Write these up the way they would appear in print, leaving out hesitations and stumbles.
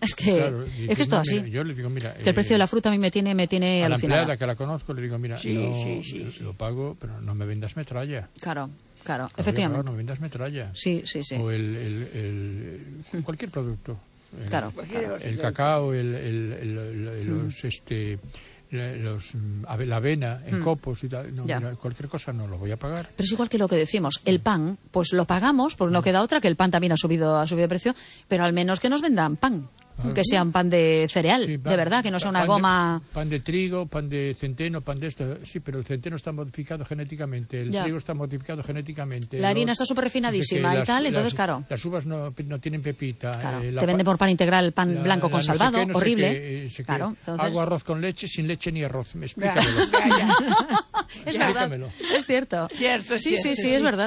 Es que, claro, es que es todo así. Mira, yo le digo, mira, que el precio de la fruta a mí me tiene a la alucinada. empleada que la conozco le digo, mira, lo pago, pero no me vendas metralla. Claro, efectivamente. No me vendas metralla. Sí. O cualquier producto. El claro. cacao, la avena en copos y tal. No, mira, cualquier cosa no lo voy a pagar. Pero es igual que lo que decimos, el pan, pues lo pagamos, porque no queda otra, que el pan también ha subido de precio, pero al menos que nos vendan pan. Que sea un pan de cereal, de verdad, que no sea una goma... Pan de trigo, pan de centeno, pan de esto... Sí, pero el centeno está modificado genéticamente, el trigo está modificado genéticamente. La harina está súper refinadísima y tal, entonces, claro... Las uvas no tienen pepita. Claro, te venden por pan integral, pan blanco con salvado, horrible. Claro, entonces... Hago arroz con leche, sin leche ni arroz, explícamelo. Es verdad, es cierto. Sí, es verdad.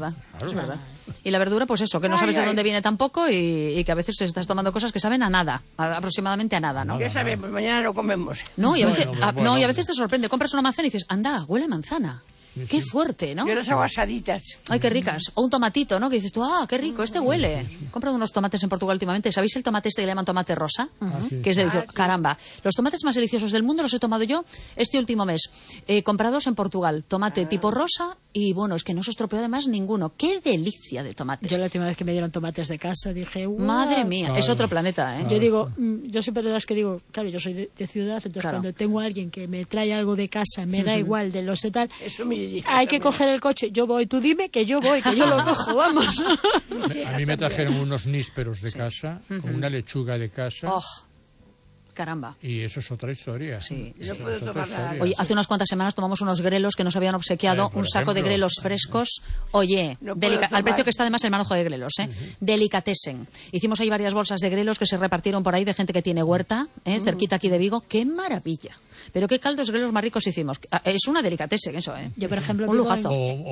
Y la verdura, pues eso, que no sabes de dónde viene tampoco y que a veces estás tomando cosas que saben a nada, aproximadamente a nada, ¿no? ¿Qué sabemos? Mañana lo comemos. No, y a veces te sorprende, compras una manzana y dices, anda, huele a manzana. Qué fuerte, ¿no? Yo las hago asaditas. Ay, qué ricas. O un tomatito, ¿no? Que dices tú, qué rico, este huele. He comprado unos tomates en Portugal últimamente. ¿Sabéis el tomate este que le llaman tomate rosa? Que es delicioso. Caramba. Los tomates más deliciosos del mundo los he tomado yo este último mes. Comprados en Portugal. Tomate tipo rosa y, bueno, es que no se estropeó además ninguno. ¡Qué delicia de tomates! Yo la última vez que me dieron tomates de casa dije, ¡wow! Madre mía, es otro planeta, ¿eh? Yo digo, yo siempre de las que digo, claro, yo soy de ciudad, entonces cuando tengo a alguien que me trae algo de casa, me da igual de los de tal, hay que coger el coche, yo voy, tú dime que yo voy, que yo lo cojo, vamos. A mí me trajeron unos nísperos de casa, con una lechuga de casa. Caramba. Y eso es otra historia. Sí. Oye, hace unas cuantas semanas tomamos unos grelos que nos habían obsequiado, un saco de grelos frescos. Oye, al precio que está además el manojo de grelos, Delicatessen. Hicimos ahí varias bolsas de grelos que se repartieron por ahí de gente que tiene huerta, cerquita aquí de Vigo. ¡Qué maravilla! Pero qué caldos grelos más ricos hicimos. Es una delicatessen eso, Yo, por ejemplo, un lujazo.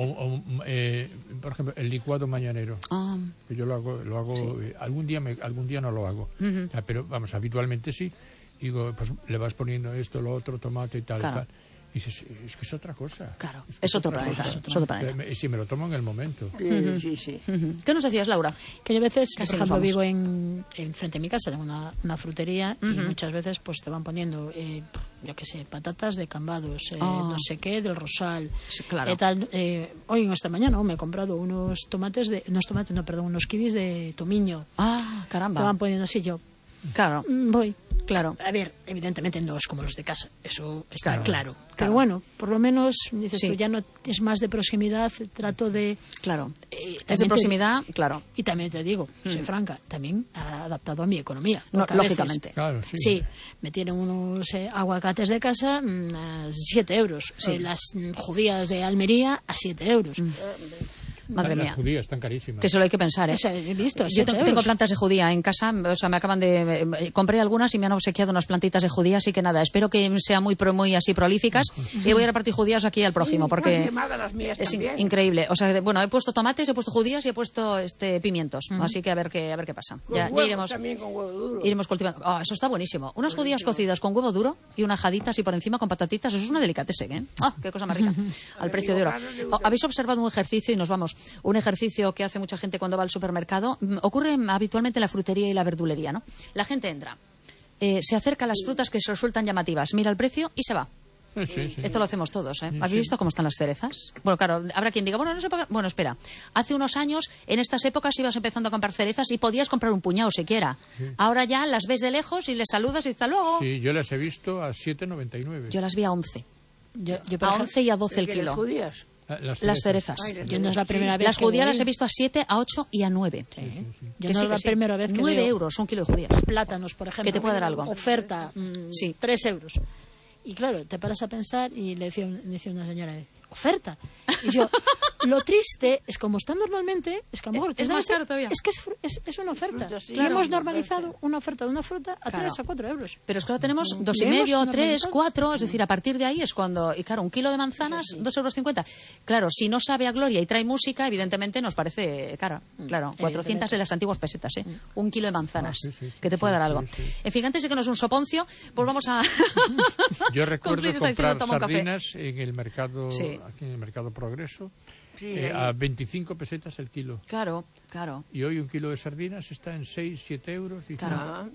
Por ejemplo, el licuado mañanero. Que yo lo hago algún día no lo hago. Pero vamos, habitualmente sí. Digo, pues le vas poniendo esto, lo otro, tomate y tal, claro. y tal. Y dices, es que es otra cosa. Claro, es otro planeta. Si me lo tomo en el momento. Sí. ¿Qué nos decías, Laura? Que yo a veces, por ejemplo, vivo en frente de mi casa, tengo una frutería y muchas veces pues te van poniendo, yo qué sé, patatas de Cambados, no sé qué, del Rosal. Sí, claro. Hoy, esta mañana, me he comprado unos kibis de Tomiño. Caramba. Te van poniendo así yo. Claro. Voy. Claro. A ver, evidentemente no es como los de casa, eso está claro. Pero bueno, por lo menos, dices tú, ya no es más de proximidad, trato de... Claro, es de proximidad, claro. Y también te digo, soy franca, también adaptado a mi economía. Lógicamente. Claro, sí, me tienen unos aguacates de casa a 7 euros, las judías de Almería a 7 euros. Madre mía. Las judías están carísimas. Que eso lo hay que pensar, ¿eh? He visto, yo tengo plantas de judía en casa, o sea, me acaban de... compré algunas y me han obsequiado unas plantitas de judía, así que nada, espero que sean muy así prolíficas y voy a repartir judías aquí al prójimo, porque es increíble. O sea, bueno, he puesto tomates, he puesto judías y he puesto pimientos, así que a ver qué pasa. Ya iremos, también con huevo duro. Iremos cultivando. Eso está buenísimo. Unas judías cocidas con huevo duro y una jadita así por encima con patatitas, eso es una delicatessen, ¿eh? ¡Qué cosa más rica! Al precio de oro. ¿Habéis observado un ejercicio y nos vamos? Un ejercicio que hace mucha gente cuando va al supermercado. Ocurre habitualmente en la frutería y la verdulería, ¿no? La gente entra, se acerca a las frutas que se resultan llamativas, mira el precio y se va. Sí. Esto lo hacemos todos, ¿eh? ¿Habéis visto cómo están las cerezas? Bueno, claro, habrá quien diga, no sé por qué. Bueno, espera. Hace unos años, en estas épocas, ibas empezando a comprar cerezas y podías comprar un puñado siquiera. Ahora ya las ves de lejos y les saludas y hasta luego. Sí, yo las he visto a 7,99. Yo las vi a 11. Yo a 11 y a 12 el kilo. ¿Las judías? Las cerezas. Yo no es la primera vez. Las judías las he visto a 7, a 8 y a 9. Yo no es la primera vez que 9 veo euros un kilo de judías. Plátanos, por ejemplo. Que te puede dar algo. Oferta, 3 euros. Y claro, te paras a pensar y le decía una señora, oferta. Y yo, lo triste es como está normalmente, es que a lo mejor es más caro todavía. Es que es una oferta. Fruta, sí, y hemos normalizado una oferta de una fruta a 3 a 4 euros. Pero es que ahora tenemos 2,5, 3, 4, es decir, a partir de ahí es cuando, y claro, un kilo de manzanas, 2,50 euros. Claro, si no sabe a gloria y trae música, evidentemente nos parece cara. Claro, 400 en las antiguas pesetas, ¿eh? Un kilo de manzanas, que te puede dar algo. En fin, antes de que nos un soponcio, pues vamos a... Yo recuerdo comprar sardinas en el mercado, aquí en el mercado Progreso, a 25 pesetas el kilo. Claro. Y hoy un kilo de sardinas está en 6, 7 euros. Y claro.